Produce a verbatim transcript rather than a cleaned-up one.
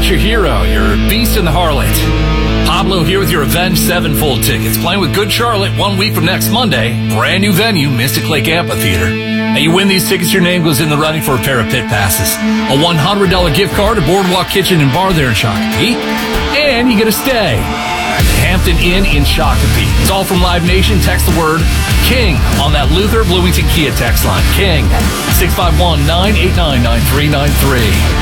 got your hero, your beast in the harlot. Pablo here with your Avenged Sevenfold tickets. Playing with Good Charlotte one week from next Monday. Brand new venue, Mystic Lake Amphitheater. Now you win these tickets, your name goes in the running for a pair of pit passes, a one hundred dollars gift card to Boardwalk Kitchen and Bar there in Shakopee, and you get a stay at the Hampton Inn in Shakopee. It's all from Live Nation. Text the word KING on that Luther Bloomington Kia text line. KING, six five one, nine eight nine, nine three nine three.